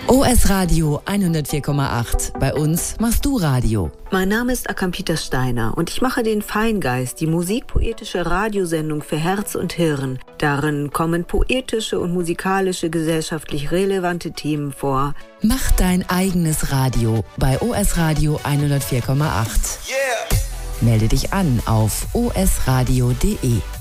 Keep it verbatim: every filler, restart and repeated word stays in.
O S Radio hundertvier Komma acht. Bei uns machst du Radio. Mein Name ist Akampita Steiner und ich mache den Feingeist, die musikpoetische Radiosendung für Herz und Hirn. Darin kommen poetische und musikalische gesellschaftlich relevante Themen vor. Mach dein eigenes Radio bei O S Radio hundertvier Komma acht. Yeah. Melde dich an auf o s radio punkt d e.